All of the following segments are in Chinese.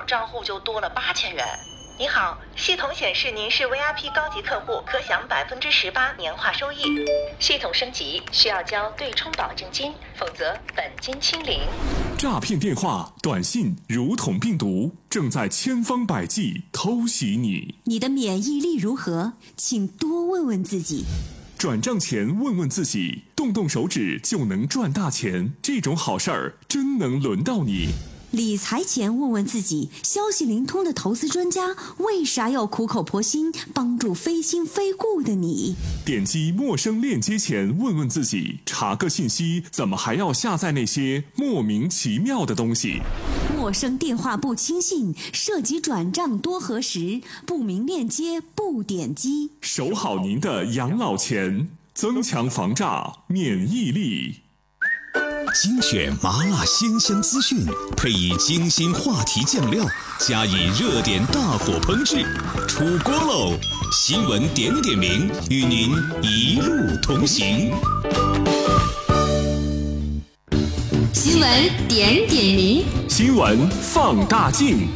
账户就多了8000元。你好，系统显示您是 VIP 高级客户，可享18%年化收益。系统升级需要交对冲保证金，否则本金清零。 诈骗电话、短信如同病毒，正在千方百计偷袭你。 你的免疫力如何？请多问问自己。 转账前问问自己，动动手指就能赚大钱，这种好事儿真能轮到你？ 理财前问问自己，消息灵通的投资专家为啥要苦口婆心帮助非亲非故的你？ 点击陌生链接前问问自己，查个信息怎么还要下载那些莫名其妙的东西？ 陌生电话不轻信，涉及转账多核实，不明链接不点击。 守好您的养老钱，增强防诈免疫力。 精选麻辣鲜香资讯，配以精心话题酱料，加以热点大火烹制，出锅喽！新闻点点名，与您一路同行。 新闻点点名， 新闻放大镜。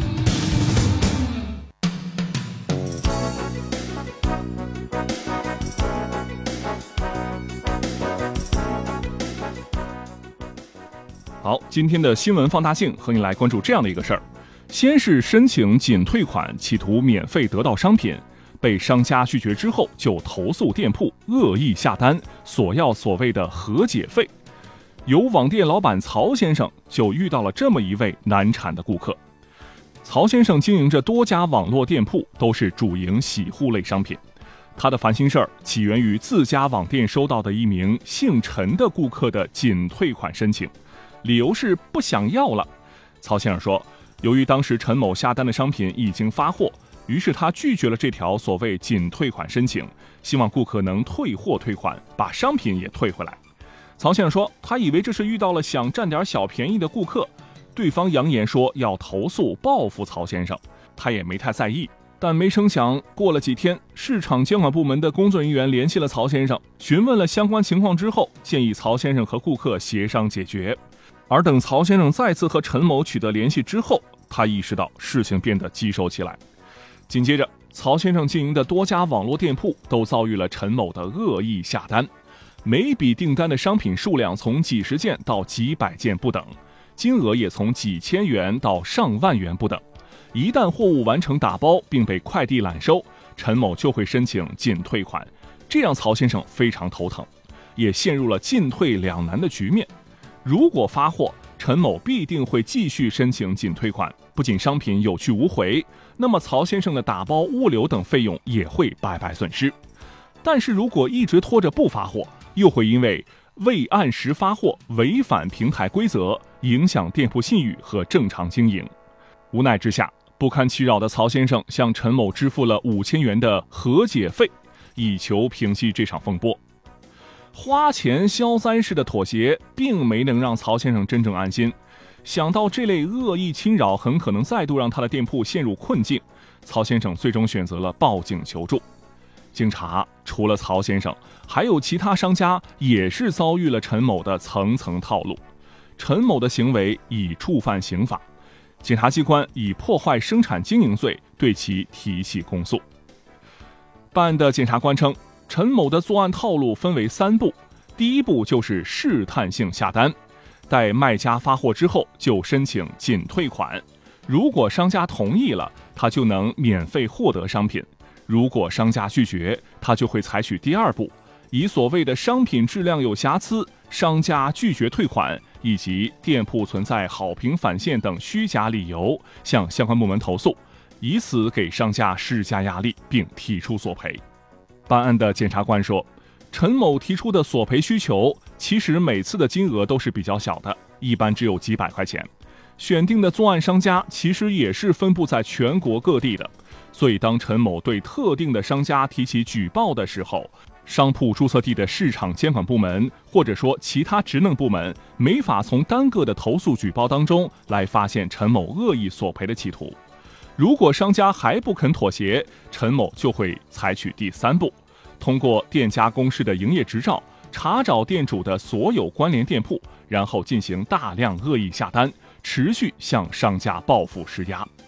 好，今天的新闻放大镜和你来关注这样的一个事儿：先是申请仅退款，企图免费得到商品，被商家拒绝之后，就投诉店铺恶意下单，索要所谓的和解费。有网店老板曹先生就遇到了这么一位难缠的顾客。曹先生经营着多家网络店铺，都是主营洗护类商品。他的烦心事儿起源于自家网店收到的一名姓陈的顾客的仅退款申请。理由是不想要了。曹先生说，由于当时陈某下单的商品已经发货，于是他拒绝了这条所谓仅退款申请，希望顾客能退货退款，把商品也退回来。曹先生说，他以为这是遇到了想占点小便宜的顾客，对方扬言说要投诉报复曹先生，他也没太在意。但没成想，过了几天，市场监管部门的工作人员联系了曹先生，询问了相关情况之后，建议曹先生和顾客协商解决。而等曹先生再次和陈某取得联系之后，他意识到事情变得棘手起来。紧接着，曹先生经营的多家网络店铺都遭遇了陈某的恶意下单，每笔订单的商品数量从几十件到几百件不等，金额也从几千元到上万元不等。一旦货物完成打包并被快递揽收，陈某就会申请仅退款，这让曹先生非常头疼，也陷入了进退两难的局面。如果发货，陈某必定会继续申请仅退款，不仅商品有去无回，那么曹先生的打包、物流等费用也会白白损失。但是如果一直拖着不发货，又会因为未按时发货违反平台规则，影响店铺信誉和正常经营。无奈之下，不堪其扰的曹先生向陈某支付了5000元的和解费，以求平息这场风波。花钱消灾式的妥协并没能让曹先生真正安心，想到这类恶意侵扰很可能再度让他的店铺陷入困境，曹先生最终选择了报警求助。经查，除了曹先生，还有其他商家也是遭遇了陈某的层层套路。陈某的行为已触犯刑法，检察机关以破坏生产经营罪对其提起公诉。办案的检察官称，陈某的作案套路分为3步，第一步就是试探性下单，待卖家发货之后就申请仅退款，如果商家同意了，他就能免费获得商品，如果商家拒绝，他就会采取第2步，以所谓的商品质量有瑕疵、商家拒绝退款以及店铺存在好评返现等虚假理由向相关部门投诉，以此给商家施加压力并提出索赔。办案的检察官说，陈某提出的索赔需求其实每次的金额都是比较小的，一般只有几百块钱。选定的作案商家其实也是分布在全国各地的，所以当陈某对特定的商家提起举报的时候，商铺注册地的市场监管部门或者说其他职能部门没法从单个的投诉举报当中来发现陈某恶意索赔的企图。如果商家还不肯妥协，陈某就会采取第3步，通过店家公示的营业执照查找店主的所有关联店铺，然后进行大量恶意下单，持续向商家报复施压。